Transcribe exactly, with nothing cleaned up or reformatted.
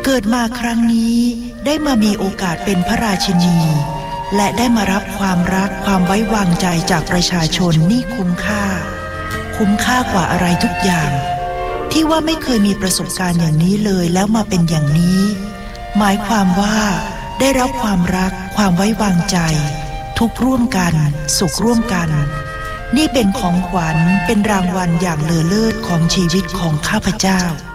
กิดมาครั้งนี้ได้มามีโอกาสเป็นพระราชินีและได้มารับความรักความไว้วางใจจากประชาชนนี่คุ้มค่าคุ้มค่ากว่าอะไรทุกอย่างที่ว่าไม่เคยมีประสบการณ์อย่างนี้เลยแล้วมาเป็นอย่างนี้หมายความว่าได้รับความรักความไว้วางใจทุกข์ร่วมกันสุขร่วมกันนี่เป็นของขวัญเป็นรางวัลอย่างเลอเลิศของชีวิตของข้าพเจ้า